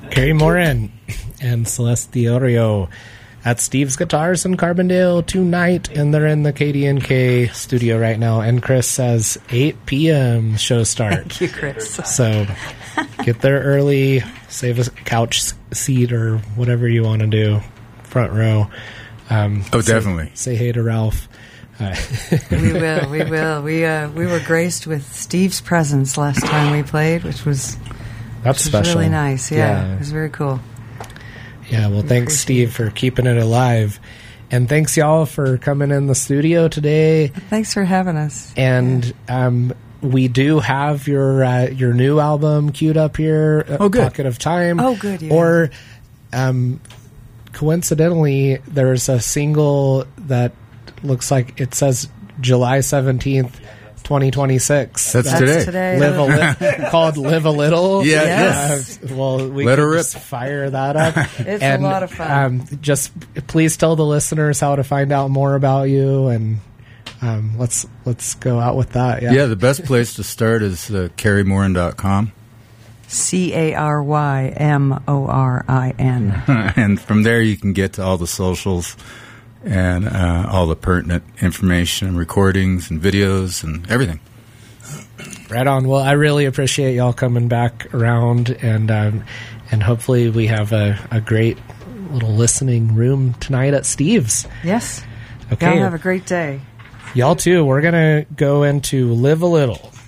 Carrie Morin and Celeste Diorio at Steve's Guitars in Carbondale tonight, and they're in the KDNK studio right now. And Chris says 8 p.m. show start. Thank you, Chris. So get there early, save a couch seat or whatever you want to do, front row. Definitely. Say hey to Ralph. We will. We were graced with Steve's presence last time we played, which was special. Really nice. Yeah, it was very cool. Yeah, well, thanks, Steve, for keeping it alive. And thanks, y'all, for coming in the studio today. Thanks for having us. And we do have your new album queued up here, Pocket of Time. Oh, good, yeah. Or coincidentally, there's a single that looks like it says July 17th, 2026. That's today. Called Live a Little. Yeah, yes. Well, we Let can her rip. just fire that up. It's a lot of fun. Just please tell the listeners how to find out more about you, and let's go out with that. Yeah, the best place to start is carriemorin.com. CARYMORIN. And from there you can get to all the socials and all the pertinent information and recordings and videos and everything. Right on. Well, I really appreciate y'all coming back around, and hopefully we have a great little listening room tonight at Steve's. Yes. Okay. Y'all have a great day. Y'all too. We're going to go into Live a Little.